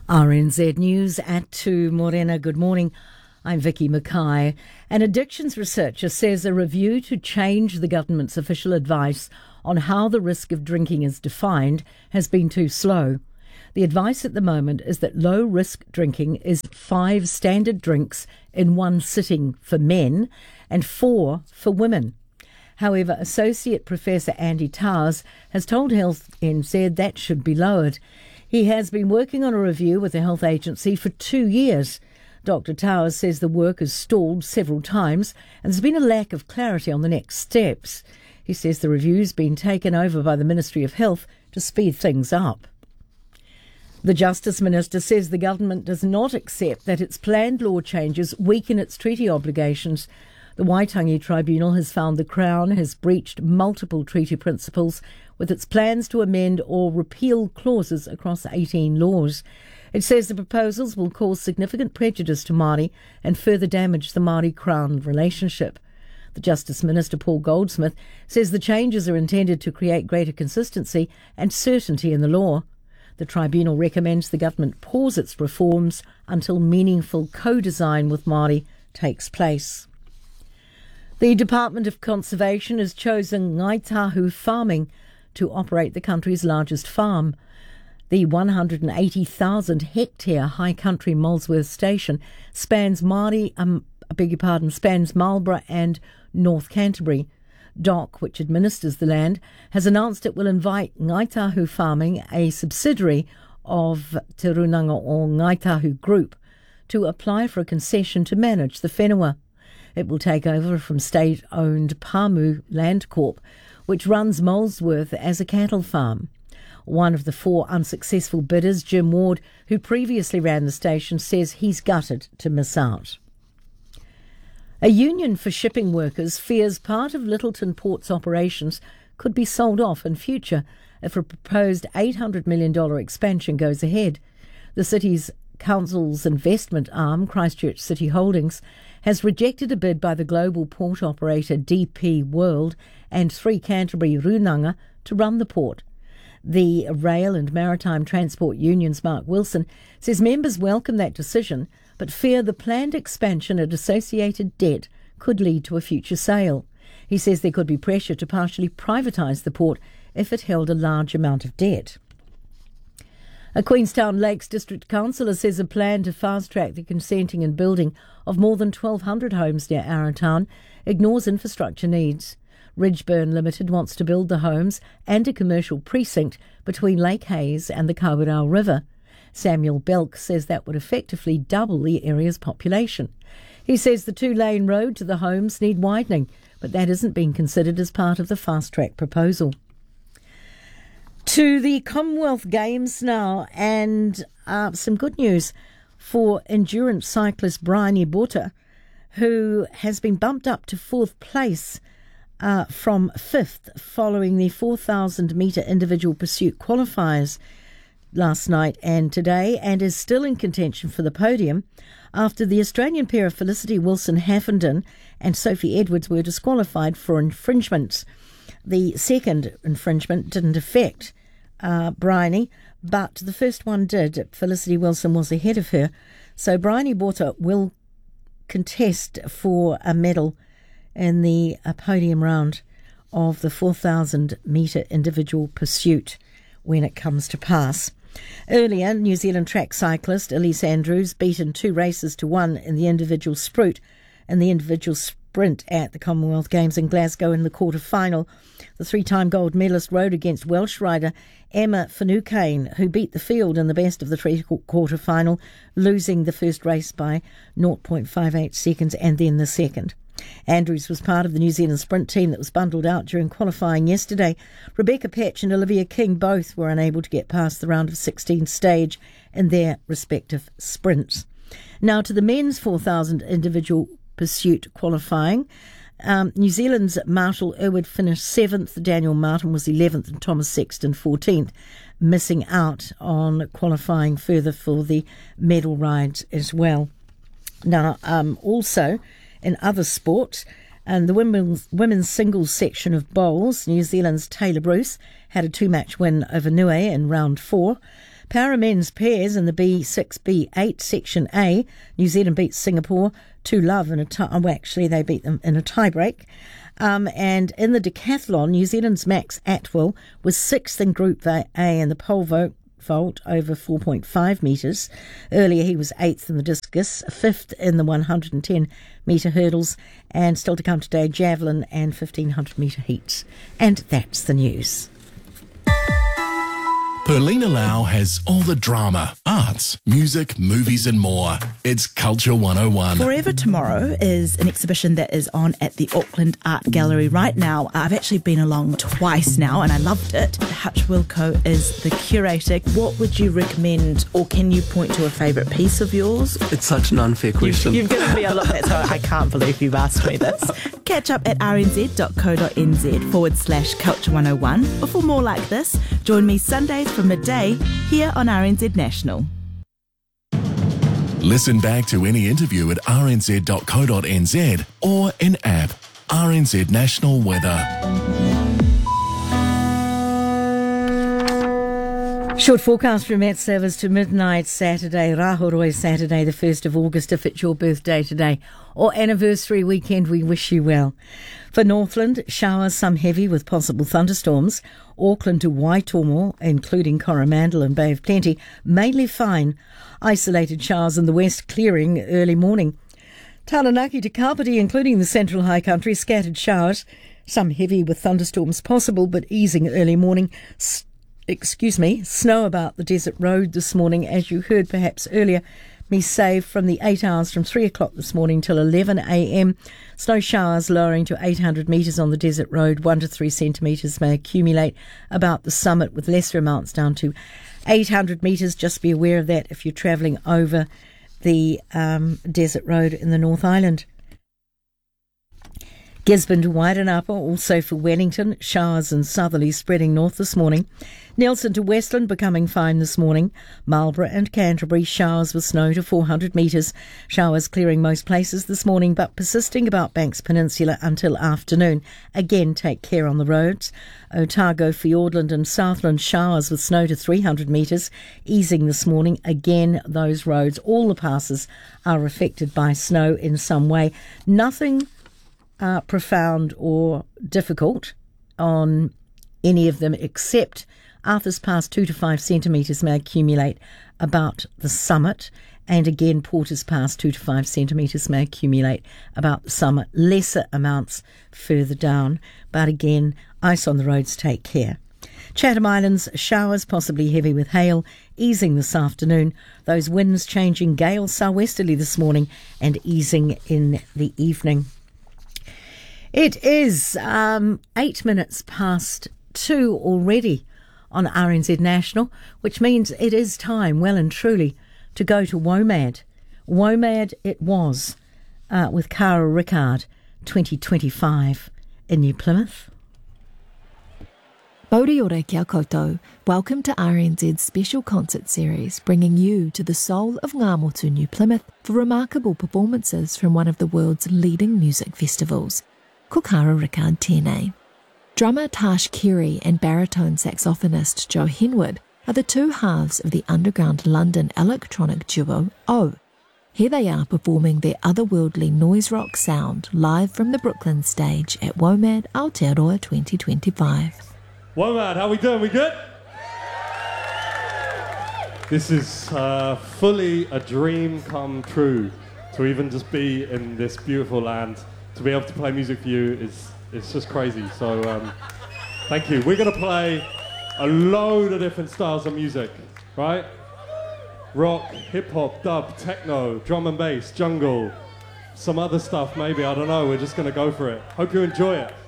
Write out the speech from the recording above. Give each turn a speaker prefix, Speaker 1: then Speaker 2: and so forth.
Speaker 1: RNZ News at 2. Morena, good morning. I'm Vicky Mackay. An addictions researcher says a review to change the government's official advice on how the risk of drinking is defined has been too slow. The advice at the moment is that low-risk drinking is 5 standard drinks in one sitting for men and 4 for women. However, Associate Professor Andy Towers has told Health NZ that should be lowered. He has been working on a review with the health agency for 2 years. Dr. Towers says the work has stalled several times and there's been a lack of clarity on the next steps. He says the review's been taken over by the Ministry of Health to speed things up. The Justice Minister says the government does not accept that its planned law changes weaken its treaty obligations. The Waitangi Tribunal has found the Crown has breached multiple treaty principles with its plans to amend or repeal clauses across 18 laws. It says the proposals will cause significant prejudice to Māori and further damage the Māori-Crown relationship. The Justice Minister, Paul Goldsmith, says the changes are intended to create greater consistency and certainty in the law. The tribunal recommends the government pause its reforms until meaningful co-design with Māori takes place. The Department of Conservation has chosen Ngāi Tahu Farming to operate the country's largest farm. The 180,000-hectare high country Molesworth station spans Marlborough and North Canterbury. DOC, which administers the land, has announced it will invite Ngāi Tahu Farming, a subsidiary of Te Runanga or Ngāi Tahu Group, to apply for a concession to manage the whenua. It will take over from state-owned Pāmu Land Corp, which runs Molesworth as a cattle farm. One of the 4 unsuccessful bidders, Jim Ward, who previously ran the station, says he's gutted to miss out. A union for shipping workers fears part of Lyttelton Port's operations could be sold off in future if a proposed $800 million expansion goes ahead. The city's council's investment arm, Christchurch City Holdings, has rejected a bid by the global port operator DP World and 3 Canterbury Runanga to run the port. The Rail and Maritime Transport Union's Mark Wilson says members welcome that decision but fear the planned expansion and associated debt could lead to a future sale. He says there could be pressure to partially privatise the port if it held a large amount of debt. A Queenstown Lakes District Councillor says a plan to fast-track the consenting and building of more than 1,200 homes near Arrowtown ignores infrastructure needs. Ridgeburn Limited wants to build the homes and a commercial precinct between Lake Hayes and the Kawerau River. Samuel Belk says that would effectively double the area's population. He says the 2-lane road to the homes need widening, but that isn't being considered as part of the fast-track proposal. To the Commonwealth Games now, and some good news for endurance cyclist Bryony Botha, who has been bumped up to 4th place from 5th following the 4,000-metre individual pursuit qualifiers last night and today, and is still in contention for the podium after the Australian pair of Felicity Wilson-Haffenden and Sophie Edwards were disqualified for infringements. The second infringement didn't affect Bryony, but the first one did. Felicity Wilson was ahead of her. So Bryony Botha will contest for a medal in the podium round of the 4,000-metre individual pursuit when it comes to pass. Earlier, New Zealand track cyclist Elise Andrews beaten 2 races to 1 in the individual sprint and the individual sprint at the Commonwealth Games in Glasgow in the quarter-final. The 3-time gold medalist rode against Welsh rider Emma Finucane, who beat the field in the best of the 3 quarter-final, losing the first race by 0.58 seconds and then the second. Andrews was part of the New Zealand sprint team that was bundled out during qualifying yesterday. Rebecca Petch and Olivia King both were unable to get past the round of 16 stage in their respective sprints. Now to the men's 4,000 individual pursuit qualifying. New Zealand's Marshall Irwood finished 7th, Daniel Martin was 11th and Thomas Sexton 14th, missing out on qualifying further for the medal rides as well. Now also in other sports, and the women's singles section of bowls, New Zealand's Taylor Bruce had a 2-match win over Niue in round 4. Para men's pairs in the B6-B8 Section A. New Zealand beat Singapore 2-love in they beat them in a tie-break. And in the decathlon, New Zealand's Max Atwell was 6th in Group A in the pole vault over 4.5 metres. Earlier he was 8th in the discus, 5th in the 110 metre hurdles, and still to come today, javelin and 1500 metre heats. And that's the news.
Speaker 2: Perlina Lau has all the drama, arts, music, movies and more. It's Culture 101.
Speaker 3: Forever Tomorrow is an exhibition that is on at the Auckland Art Gallery right now. I've actually been along twice now and I loved it. Hutch Wilco is the curator. What would you recommend, or can you point to a favourite piece of yours?
Speaker 4: It's such an unfair question.
Speaker 3: You've given me a look at, so I can't believe you've asked me this. Catch up at rnz.co.nz/Culture 101. Or for more like this, join me Sundays from midday here on RNZ National.
Speaker 2: Listen back to any interview at rnz.co.nz or in app RNZ National Weather.
Speaker 1: Short forecast from Met Service to midnight Saturday, Rahoroi Saturday, the 1st of August. If it's your birthday today or anniversary weekend, we wish you well. For Northland, showers, some heavy with possible thunderstorms. Auckland to Waitomo, including Coromandel and Bay of Plenty, mainly fine. Isolated showers in the west, clearing early morning. Taranaki to Kapiti, including the central high country, scattered showers. Some heavy with thunderstorms possible, but easing early morning. Snow about the desert road this morning, as you heard perhaps earlier. Me save from the 8 hours from 3 o'clock this morning till 11 a.m. Snow showers lowering to 800 metres on the desert road. 1 to 3 centimetres may accumulate about the summit, with lesser amounts down to 800 metres. Just be aware of that if you're travelling over the desert road in the North Island. Gisborne to Wairanapa, also for Wellington, showers and southerly spreading north this morning. Nelson to Westland becoming fine this morning. Marlborough and Canterbury, showers with snow to 400 metres. Showers clearing most places this morning, but persisting about Banks Peninsula until afternoon. Again, take care on the roads. Otago, Fiordland and Southland, showers with snow to 300 metres. Easing this morning. Again, those roads, all the passes are affected by snow in some way. Nothing profound or difficult on any of them, except Arthur's Pass 2 to 5 centimetres may accumulate about the summit, and again Porter's Pass 2 to 5 centimetres may accumulate about the summit. Lesser amounts further down, but again, ice on the roads, take care. Chatham Islands, showers, possibly heavy with hail, easing this afternoon. Those winds changing gale southwesterly this morning and easing in the evening. It is 8 minutes past 2 already on RNZ National, which means it is time, well and truly, to go to WOMAD. WOMAD it was, with Cara Rickard, 2025 in New Plymouth.
Speaker 5: Mauri ora kia koutou. Welcome to RNZ's special concert series, bringing you to the soul of Ngā Motu, New Plymouth, for remarkable performances from one of the world's leading music festivals. Ko Cara Rickard tēnei. Drummer Tash Kerry and baritone saxophonist Joe Henwood are the two halves of the underground London electronic duo O. Here they are performing their otherworldly noise rock sound live from the Brooklyn stage at WOMAD Aotearoa 2025.
Speaker 6: WOMAD, how we doing? We good? This is fully a dream come true, to even just be in this beautiful land. To be able to play music for you it's just crazy. So thank you. We're going to play a load of different styles of music, right? Rock, hip-hop, dub, techno, drum and bass, jungle, some other stuff maybe, I don't know. We're just going to go for it. Hope you enjoy it.